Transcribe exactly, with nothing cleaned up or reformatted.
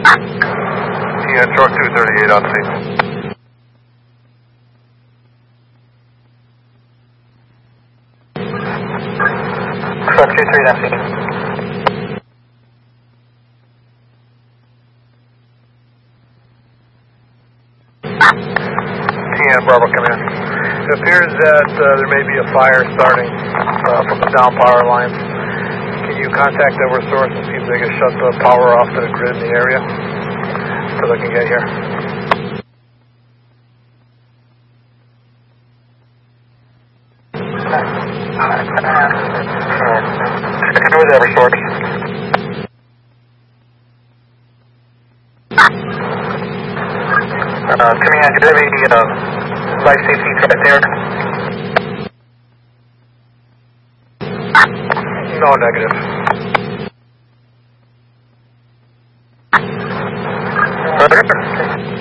Yeah, truck two thirty-eight on scene. Truck two three on scene. Yeah, Bravo, come in. It appears that uh, there may be a fire starting uh, from the down power lines. Can you contact Eversource and see if they can shut the power off to the grid in the area so they can get here? Check with Eversource. Uh, command, do you have any uh, life safety threat there? No, negative. Roger.